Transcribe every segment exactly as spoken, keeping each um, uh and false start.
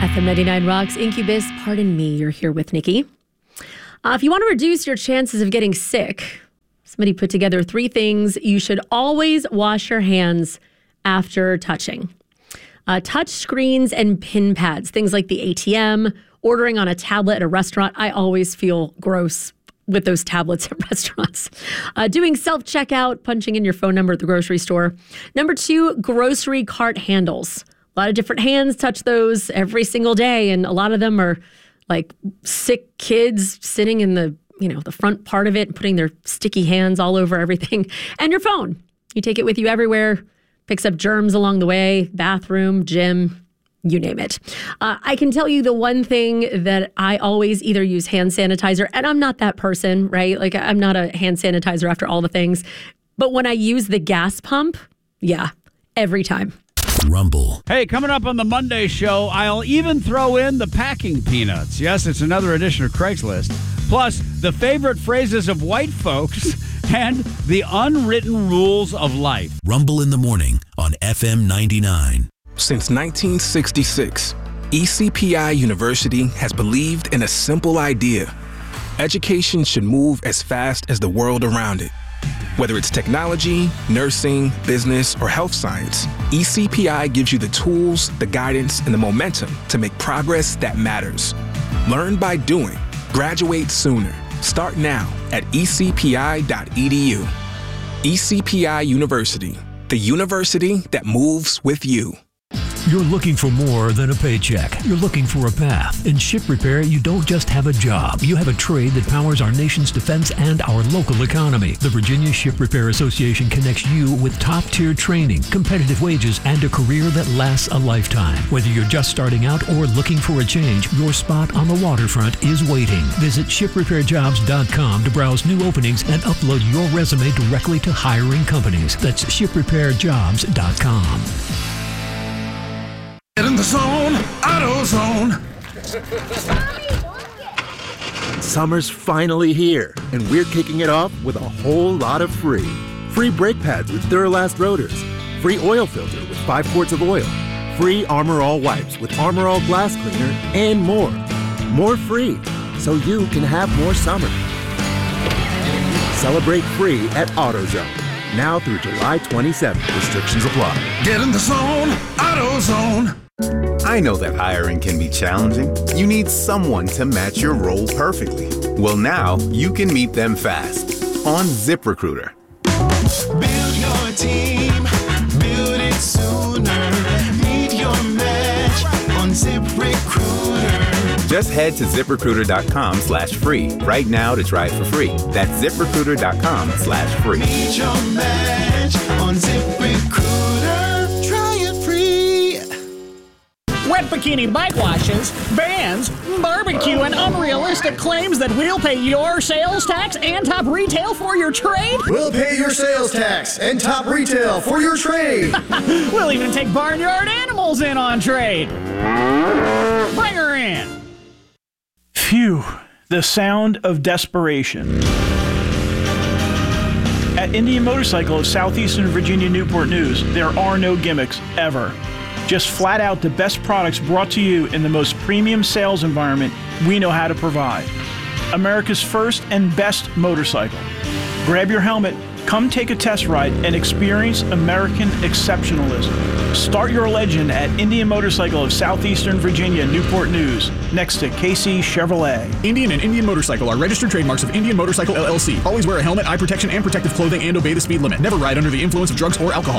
F M ninety-nine Rocks, Incubus, Pardon Me, you're here with Nikki. Uh, if you want to reduce your chances of getting sick, somebody put together three things you should always wash your hands after touching. Uh, touch screens and pin pads, things like the A T M, ordering on a tablet at a restaurant. I always feel gross with those tablets at restaurants. Uh, doing self-checkout, punching in your phone number at the grocery store. Number two, grocery cart handles. A lot of different hands touch those every single day, and a lot of them are like sick kids sitting in the, you know, the front part of it and putting their sticky hands all over everything. And your phone. You take it with you everywhere, picks up germs along the way, bathroom, gym, you name it. Uh, I can tell you the one thing that I always either use hand sanitizer, and I'm not that person, right? Like I'm not a hand sanitizer after all the things. But when I use the gas pump, yeah, every time. Rumble. Hey, coming up on the Monday show, I'll even throw in the packing peanuts. Yes, it's another edition of Craigslist. Plus, the favorite phrases of white folks and the unwritten rules of life. Rumble in the morning on F M ninety-nine. Since nineteen sixty-six, E C P I University has believed in a simple idea. Education should move as fast as the world around it. Whether it's technology, nursing, business, or health science, E C P I gives you the tools, the guidance, and the momentum to make progress that matters. Learn by doing. Graduate sooner. Start now at e c p i dot e d u. E C P I University, the university that moves with you. You're looking for more than a paycheck. You're looking for a path. In Ship Repair, you don't just have a job. You have a trade that powers our nation's defense and our local economy. The Virginia Ship Repair Association connects you with top-tier training, competitive wages, and a career that lasts a lifetime. Whether you're just starting out or looking for a change, your spot on the waterfront is waiting. Visit ship repair jobs dot com to browse new openings and upload your resume directly to hiring companies. That's ship repair jobs dot com. Get in the zone, AutoZone. Summer's finally here, and we're kicking it off with a whole lot of free. Free brake pads with Duralast rotors. Free oil filter with five quarts of oil. Free Armor All wipes with Armor All glass cleaner, and more. More free, so you can have more summer. Celebrate free at AutoZone. Now through July twenty-seventh. Restrictions apply. Get in the zone, AutoZone. I know that hiring can be challenging. You need someone to match your role perfectly. Well, now you can meet them fast on ZipRecruiter. Build your team, build it sooner. Meet your match on ZipRecruiter. Just head to ZipRecruiter.com slash free right now to try it for free. That's ZipRecruiter.com slash free. Meet your match on ZipRecruiter. Try it free. Wet bikini bike washes, bans, barbecue, and unrealistic claims that we'll pay your sales tax and top retail for your trade? We'll pay your sales tax and top retail for your trade. We'll even take barnyard animals in on trade. Bring her in. Phew, the sound of desperation. At Indian Motorcycle of Southeastern Virginia Newport News, there are no gimmicks ever. Just flat out the best products brought to you in the most premium sales environment we know how to provide. America's first and best motorcycle. Grab your helmet, come take a test ride, and experience American exceptionalism. Start your legend at Indian Motorcycle of Southeastern Virginia Newport News, next to K C Chevrolet. Indian and Indian Motorcycle are registered trademarks of Indian Motorcycle L L C. Always wear a helmet, eye protection, and protective clothing, and obey the speed limit. Never ride under the influence of drugs or alcohol.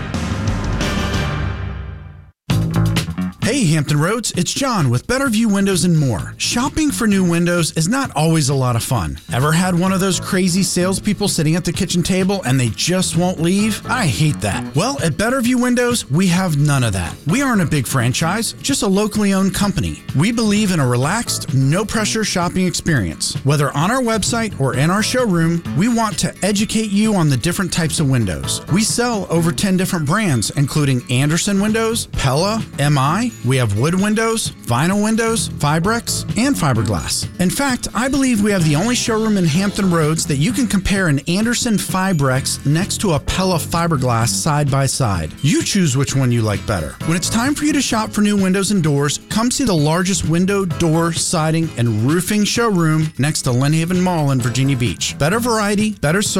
Hey Hampton Roads, it's John with Better View Windows and More. Shopping for new windows is not always a lot of fun. Ever had one of those crazy salespeople sitting at the kitchen table and they just won't leave? I hate that. Well, at Better View Windows, we have none of that. We aren't a big franchise, just a locally owned company. We believe in a relaxed, no-pressure shopping experience. Whether on our website or in our showroom, we want to educate you on the different types of windows. We sell over ten different brands, including Andersen Windows, Pella, M I, We have wood windows, vinyl windows, Fibrex, and fiberglass. In fact, I believe we have the only showroom in Hampton Roads that you can compare an Anderson Fibrex next to a Pella fiberglass side by side. You choose which one you like better. When it's time for you to shop for new windows and doors, come see the largest window, door, siding, and roofing showroom next to Lynn Haven Mall in Virginia Beach. Better variety, better service.